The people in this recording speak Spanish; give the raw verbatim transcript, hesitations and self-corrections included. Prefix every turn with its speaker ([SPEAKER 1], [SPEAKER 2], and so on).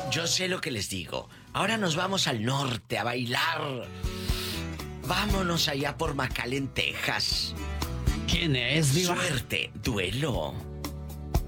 [SPEAKER 1] yo sé lo que les digo. Ahora nos vamos al norte a bailar. Vámonos allá por McAllen, Texas.
[SPEAKER 2] ¿Quién es, Diva?
[SPEAKER 1] Suerte, duelo.